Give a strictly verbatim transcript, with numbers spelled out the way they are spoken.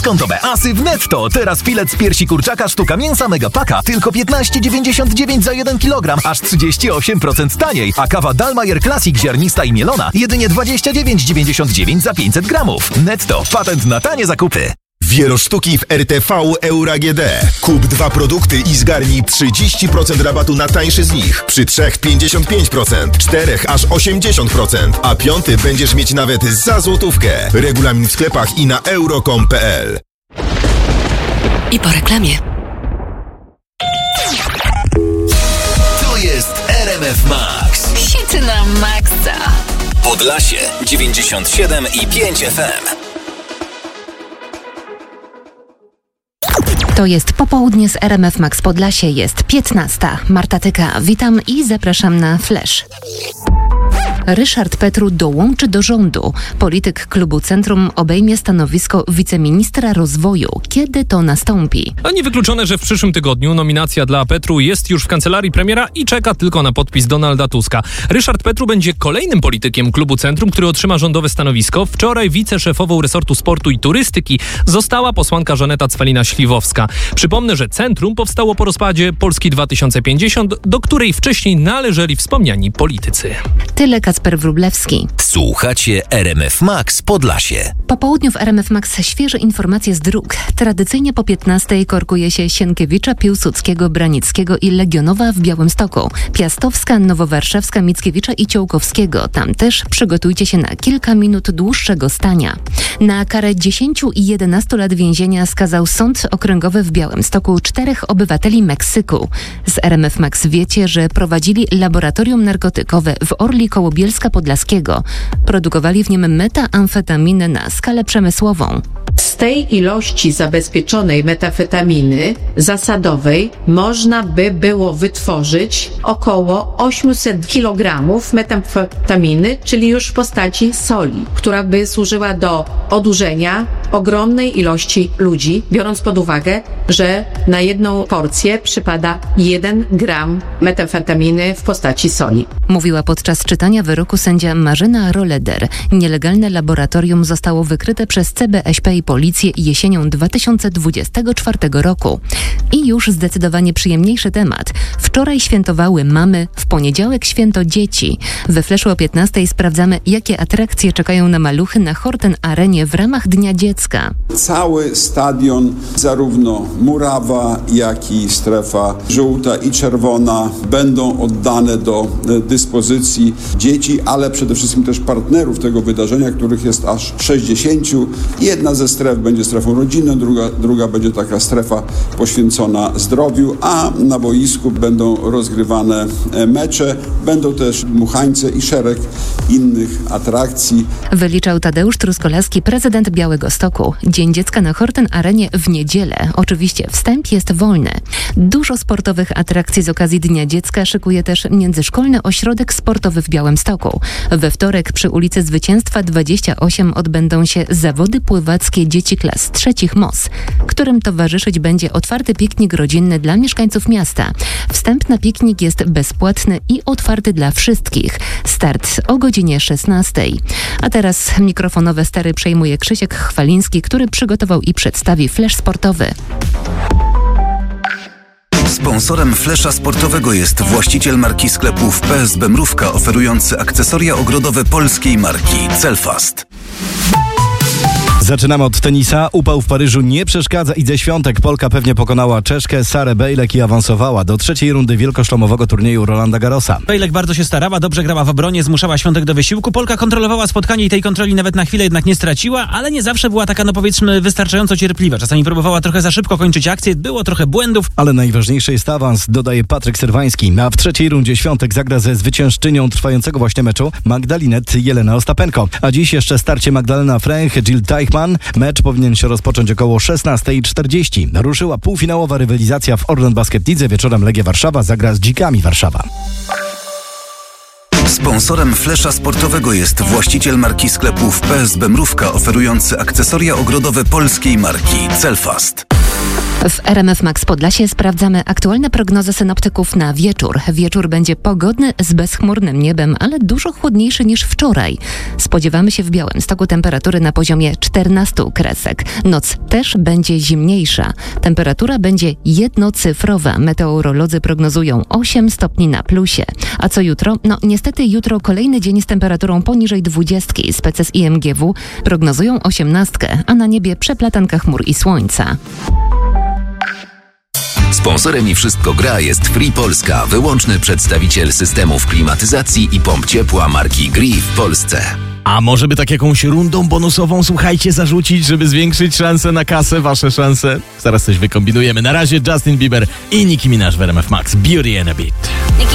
Dyskontowe asy w Netto. Teraz filet z piersi kurczaka sztuka mięsa Megapaka tylko piętnaście dziewięćdziesiąt dziewięć za jeden kilogram, aż trzydzieści osiem procent taniej. A kawa Dalmayer Classic ziarnista i mielona jedynie dwadzieścia dziewięć dziewięćdziesiąt dziewięć za pięćset gramów. Netto. Patent na tanie zakupy. Wielosztuki w R T V Euro G D. Kup dwa produkty i zgarnij trzydzieści procent rabatu na tańszy z nich. Przy trzech pięćdziesiąt pięć procent, czterech aż osiemdziesiąt procent, a piąty będziesz mieć nawet za złotówkę. Regulamin w sklepach i na euro kropka com kropka p l. I po reklamie. To jest R M F Max. Hity na maksa. Podlasie dziewięćdziesiąt siedem i pięć F M. To jest popołudnie z R M F Max Podlasie, jest piętnasta. Marta Tyka, witam i zapraszam na Flash. Ryszard Petru dołączy do rządu. Polityk klubu Centrum obejmie stanowisko wiceministra rozwoju. Kiedy to nastąpi? A niewykluczone, że w przyszłym tygodniu nominacja dla Petru jest już w kancelarii premiera i czeka tylko na podpis Donalda Tuska. Ryszard Petru będzie kolejnym politykiem klubu Centrum, który otrzyma rządowe stanowisko. Wczoraj wiceszefową resortu sportu i turystyki została posłanka Żaneta Cwalina-Śliwowska. Przypomnę, że Centrum powstało po rozpadzie Polski dwa tysiące pięćdziesiąt, do której wcześniej należeli wspomniani politycy. Tyle Kacper Wróblewski. Słuchacie R M F Max Podlasie. Po południu w R M F Max świeże informacje z dróg. Tradycyjnie po piętnastej korkuje się Sienkiewicza, Piłsudskiego, Branickiego i Legionowa w Białymstoku. Piastowska, Nowowarszawska, Mickiewicza i Ciołkowskiego. Tam też przygotujcie się na kilka minut dłuższego stania. Na karę dziesięć i jedenaście lat więzienia skazał Sąd Okręgowy w Białymstoku czterech obywateli Meksyku. Z R M F Max wiecie, że prowadzili laboratorium narkotykowe w Orli koło Bielska Podlaskiego. Produkowali w nim metamfetaminę na skalę przemysłową. Z tej ilości zabezpieczonej metafetaminy zasadowej można by było wytworzyć około osiemset kilogramów metamfetaminy, czyli już w postaci soli, która by służyła do odurzenia ogromnej ilości ludzi, biorąc pod uwagę, że na jedną porcję przypada jeden gram metamfetaminy w postaci soli. Mówiła podczas czytania wyroku sędzia Marzena Roleder. Nielegalne laboratorium zostało wykryte przez C B S P i policję jesienią dwa tysiące dwudziestego czwartego roku. I już zdecydowanie przyjemniejszy temat. Wczoraj świętowały mamy, w poniedziałek święto dzieci. We Flashu o piętnastej sprawdzamy, jakie atrakcje czekają na maluchy na Horten Arenie w ramach Dnia Dziecka. Cały stadion, zarówno murawa, jak i strefa żółta i czerwona będą oddane do dyspozycji dzieci, ale przede wszystkim też partnerów tego wydarzenia, których jest aż sześćdziesięciu. Jedna ze stref będzie strefą rodzinną, druga, druga będzie taka strefa poświęcona zdrowiu, a na boisku będą rozgrywane mecze, będą też dmuchańce i szereg innych atrakcji. Wyliczał Tadeusz Truskolaski, prezydent Białegostoku. Dzień Dziecka na Horten Arenie w niedzielę. Oczywiście wstęp jest wolny. Dużo sportowych atrakcji z okazji Dnia Dziecka szykuje też Międzyszkolny Ośrodek Sportowy w Białymstoku. We wtorek przy ulicy Zwycięstwa dwadzieścia osiem odbędą się zawody pływackie dzieci klas trzecich M O S, którym towarzyszyć będzie otwarty piknik rodzinny dla mieszkańców miasta. Wstęp na piknik jest bezpłatny i otwarty dla wszystkich. Start o godzinie szesnastej. A teraz mikrofonowe stery przejmuje Krzysiek Chwaliński, który przygotował i przedstawi flash sportowy. Sponsorem Flesza Sportowego jest właściciel marki sklepów P S B Mrówka, oferujący akcesoria ogrodowe polskiej marki Celfast. Zaczynamy od tenisa. Upał w Paryżu nie przeszkadza. Idze Świątek. Polka pewnie pokonała Czeszkę Sarę Bejlek i awansowała do trzeciej rundy wielkoszlemowego turnieju Rolanda Garrosa. Bejlek bardzo się starała, dobrze grała w obronie, zmuszała Świątek do wysiłku. Polka kontrolowała spotkanie i tej kontroli nawet na chwilę jednak nie straciła, ale nie zawsze była taka, no powiedzmy, wystarczająco cierpliwa. Czasami próbowała trochę za szybko kończyć akcję, było trochę błędów. Ale najważniejszy jest awans, dodaje Patryk Serwański. A w trzeciej rundzie Świątek zagra ze zwyciężczynią trwającego właśnie meczu Magdalinet Jelena Ostapenko. A dziś jeszcze starcie Magdalena Fręch, Jill Teichmann. Mecz powinien się rozpocząć około szesnasta czterdzieści. Ruszyła półfinałowa rywalizacja w Orlen Basket Lidze. Wieczorem Legia Warszawa zagra z Dzikami Warszawa. Sponsorem Flesza Sportowego jest właściciel marki sklepów P S B Mrówka, oferujący akcesoria ogrodowe polskiej marki Celfast. W R M F Max Podlasie sprawdzamy aktualne prognozy synoptyków na wieczór. Wieczór będzie pogodny z bezchmurnym niebem, ale dużo chłodniejszy niż wczoraj. Spodziewamy się w Białymstoku temperatury na poziomie czternaście kresek. Noc też będzie zimniejsza. Temperatura będzie jednocyfrowa. Meteorolodzy prognozują osiem stopni na plusie. A co jutro? No niestety jutro kolejny dzień z temperaturą poniżej dwudziestki. Spece z I M G W prognozują osiemnastkę, a na niebie przeplatanka chmur i słońca. Sponsorem i Wszystko Gra jest Free Polska, wyłączny przedstawiciel systemów klimatyzacji i pomp ciepła marki Gree w Polsce. A może by tak jakąś rundą bonusową, słuchajcie, zarzucić, żeby zwiększyć szanse na kasę, wasze szanse? Zaraz coś wykombinujemy. Na razie Justin Bieber i Nicki Minaj w R M F Max. Beauty and a Beat.